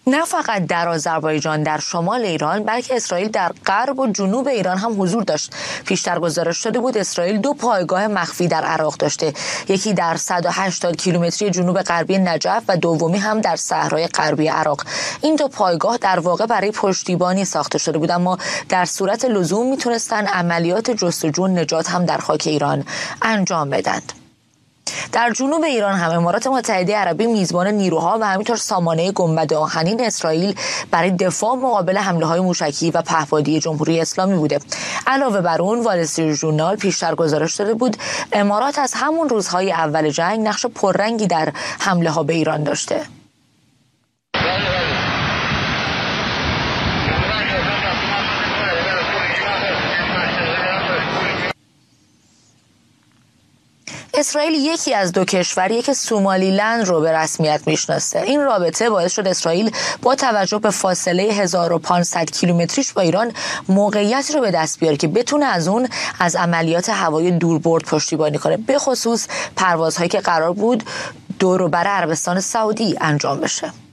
نه فقط در آذربایجان در شمال ایران، بلکه اسرائیل در غرب و جنوب ایران هم حضور داشت. پیشتر گزارش شده بود اسرائیل 2 پایگاه مخفی در عراق داشته، یکی در 180 کیلومتری جنوب غربی نجف و دومی هم در صحرای غربی عراق. این 2 پایگاه در واقع برای پشتیبانی ساخته شده بود، اما در صورت لزوم میتونستن عملیات جستجو و نجات هم در خاک ایران انجام بدند. در جنوب ایران هم امارات متحده عربی میزبان نیروها و همینطور سامانه گنبد آهنین اسرائیل برای دفاع مقابل حمله‌های موشکی و پهپادی جمهوری اسلامی بوده. علاوه بر اون، وال استریت ژورنال پیشتر گزارش داده بود امارات از همون روزهای اول جنگ نقش پررنگی در حمله‌ها به ایران داشته. اسرائیل یکی از 2 کشوریه که سومالیلند رو به رسمیت میشناسه. این رابطه باعث شد اسرائیل با توجه به فاصله 1500 کیلومتریش با ایران موقعیتی رو به دست بیاره که بتونه از عملیات هوایی دوربرد پشتیبانی کنه، به خصوص پروازهایی که قرار بود دور و بر عربستان سعودی انجام بشه.